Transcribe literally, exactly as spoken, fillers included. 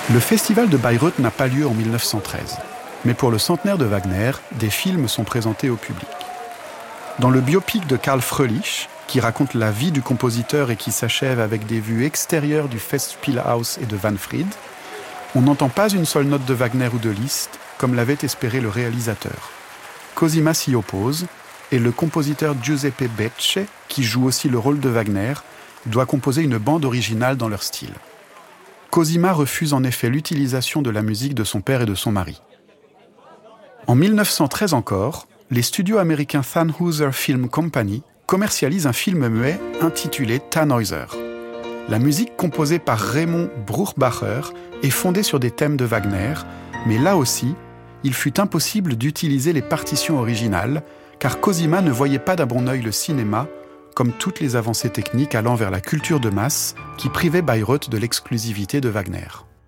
Le festival de Bayreuth n'a pas lieu en mille neuf cent treize, mais pour le centenaire de Wagner, des films sont présentés au public. Dans le biopic de Karl Fröhlich, qui raconte la vie du compositeur et qui s'achève avec des vues extérieures du Festspielhaus et de Wahnfried, on n'entend pas une seule note de Wagner ou de Liszt, comme l'avait espéré le réalisateur. Cosima s'y oppose, et le compositeur Giuseppe Becce, qui joue aussi le rôle de Wagner, doit composer une bande originale dans leur style. Cosima refuse en effet l'utilisation de la musique de son père et de son mari. En mille neuf cent treize encore, les studios américains Thanhouser Film Company commercialisent un film muet intitulé Tannhäuser. La musique composée par Raymond Bruchbacher est fondée sur des thèmes de Wagner, mais là aussi, il fut impossible d'utiliser les partitions originales, car Cosima ne voyait pas d'un bon œil le cinéma, comme toutes les avancées techniques allant vers la culture de masse qui privait Bayreuth de l'exclusivité de Wagner.